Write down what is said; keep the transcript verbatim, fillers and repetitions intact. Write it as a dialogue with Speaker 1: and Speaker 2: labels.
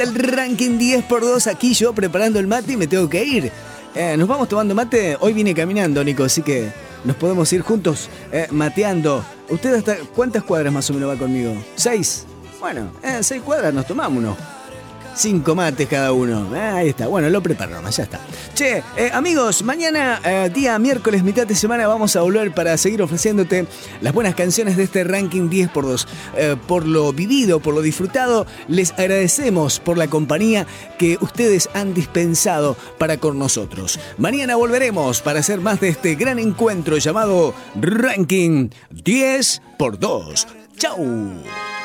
Speaker 1: El ranking diez por dos, aquí yo preparando el mate y me tengo que ir. Eh, nos vamos tomando mate. Hoy vine caminando, Nico, así que nos podemos ir juntos eh, mateando. ¿Usted hasta cuántas cuadras más o menos va conmigo? ¿Seis? Bueno, eh, seis cuadras nos tomamos uno. Cinco mates cada uno. Ah, ahí está. Bueno, lo preparo nomás, ya está. Che, eh, amigos, mañana, eh, día miércoles, mitad de semana, vamos a volver para seguir ofreciéndote las buenas canciones de este ranking diez por dos. Eh, por lo vivido, por lo disfrutado, les agradecemos por la compañía que ustedes han dispensado para con nosotros. Mañana volveremos para hacer más de este gran encuentro llamado Ranking diez por dos. ¡Chau!